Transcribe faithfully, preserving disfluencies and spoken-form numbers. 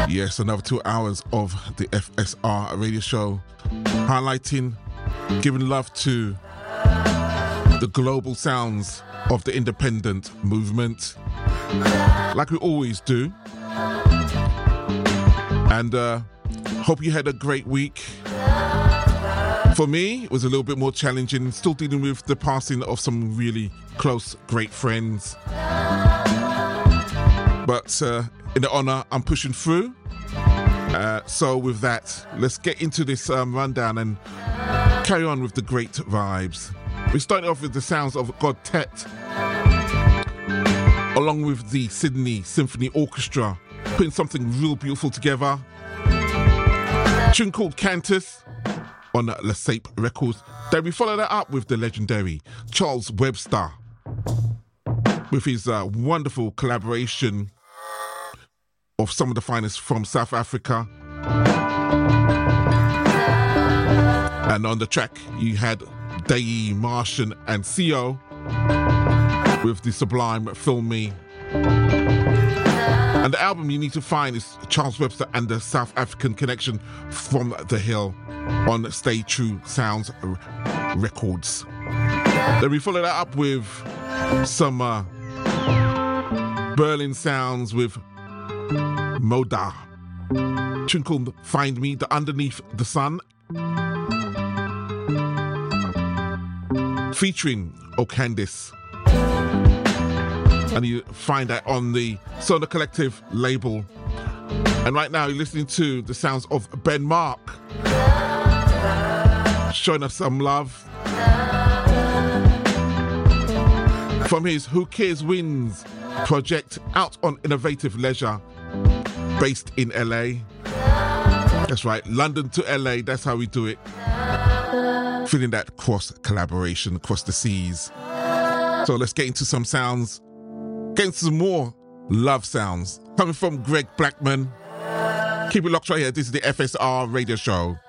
Yes, another two hours of the F S R radio show, highlighting, giving love to the global sounds of the independent movement, like we always do. And uh, hope you had a great week. For me, it was a little bit more challenging, still dealing with the passing of some really close, great friends. But uh, in the honour, I'm pushing through. Uh, so with that, let's get into this um, rundown and carry on with the great vibes. We started off with the sounds of God Tet, along with the Sydney Symphony Orchestra, putting something real beautiful together. A tune called Cantus on La Sape Records. Then we follow that up with the legendary Charles Webster with his uh, wonderful collaboration of some of the finest from South Africa. And on the track you had Dayi, Martian and C O with the sublime Film Me. And the album you need to find is Charles Webster and the South African Connection from the Hill on Stay True Sounds Records. Then we follow that up with some uh, Berlin sounds with Moda, tune called Find Me, the Underneath the Sun, featuring O'Candice. And you find that on the Sonar Collective label. And right now you're listening to the sounds of Ben Mark, showing us some love from his Who Cares Wins project, out on Innovative Leisure, based in L A. That's right, London to L A, that's how we do it. Feeling that cross collaboration across the seas. So let's get into some sounds, get into some more love sounds coming from Greg Blackman. Keep it locked right here. This is the F S R radio show.